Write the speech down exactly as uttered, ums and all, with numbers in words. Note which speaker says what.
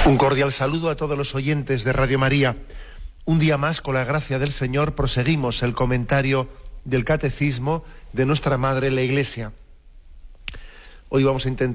Speaker 1: Un cordial saludo a todos los oyentes de Radio María. Un día más, con la gracia del Señor, proseguimos el comentario del Catecismo de nuestra Madre la Iglesia. Hoy vamos a intentar